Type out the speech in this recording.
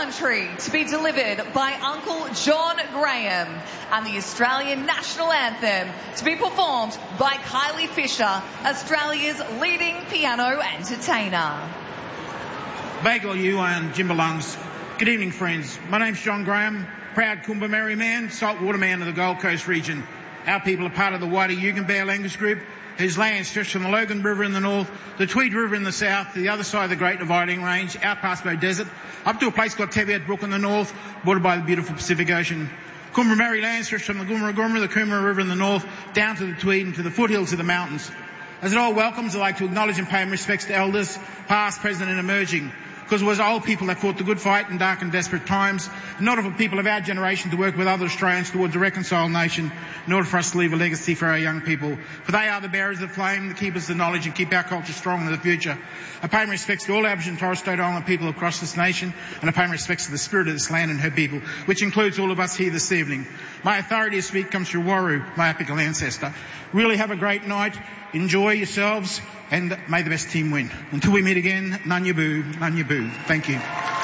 Country to be delivered by Uncle John Graham, and the Australian National Anthem to be performed by Kylie Fisher, Australia's leading piano entertainer. Bagel you and Jimbalungs. Good evening, friends. My name's John Graham, proud Kumbamerri man, saltwater man of the Gold Coast region. Our people are part of the wider Yugambeh language group, whose lands stretch from the Logan River in the north, the Tweed River in the south, to the other side of the Great Dividing Range, out past Bow Desert, up to a place called Teviot Brook in the north, bordered by the beautiful Pacific Ocean. Kumbamerri land stretch from the Goomera, the Coomera River in the north, down to the Tweed and to the foothills of the mountains. As it all welcomes, I'd like to acknowledge and pay my respects to elders, past, present and emerging, because it was old people that fought the good fight in dark and desperate times, in order for people of our generation to work with other Australians towards a reconciled nation, in order for us to leave a legacy for our young people. For they are the bearers of the flame, the keepers of knowledge, and keep our culture strong in the future. I pay my respects to all Aboriginal and Torres Strait Islander people across this nation, and I pay my respects to the spirit of this land and her people, which includes all of us here this evening. My authority to speak comes through Waru, my apical ancestor. Really have a great night, enjoy yourselves, and may the best team win. Until we meet again, Nanya Boo, Nanya Boo. Thank you.